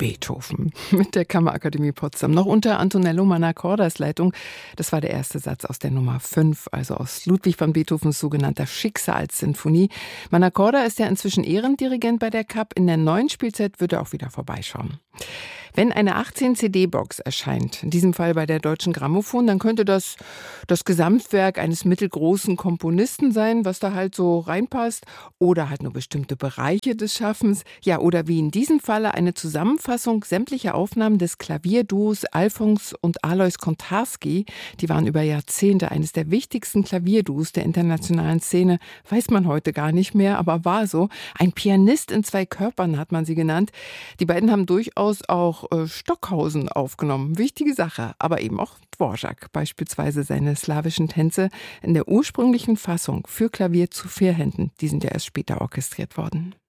Beethoven mit der Kammerakademie Potsdam. Noch unter Antonello Manacordas Leitung. Das war der erste Satz aus der Nummer 5, also aus Ludwig van Beethovens sogenannter Schicksalssinfonie. Manacorda ist ja inzwischen Ehrendirigent bei der Kapp. In der neuen Spielzeit wird er auch wieder vorbeischauen. Wenn eine 18-CD-Box erscheint, in diesem Fall bei der Deutschen Grammophon, dann könnte das Gesamtwerk eines mittelgroßen Komponisten sein, was da halt so reinpasst, oder halt nur bestimmte Bereiche des Schaffens. Ja, oder wie in diesem Falle eine Zusammenfassung sämtlicher Aufnahmen des Klavierduos Alfons und Alois Kontarski. Die waren über Jahrzehnte eines der wichtigsten Klavierduos der internationalen Szene. Weiß man heute gar nicht mehr, aber war so. Ein Pianist in 2 Körpern hat man sie genannt. Die beiden haben durchaus auch Stockhausen aufgenommen. Wichtige Sache, aber eben auch Dvorak, beispielsweise seine slawischen Tänze in der ursprünglichen Fassung für Klavier zu 4 Händen. Die sind ja erst später orchestriert worden.